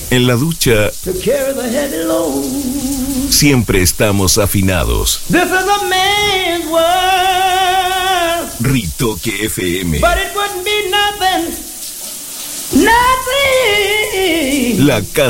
En la ducha to carry the heavy load. siempre estamos afinados. This is a man's world, Ritoque FM. but it wouldn't be nothing, nothing. La casa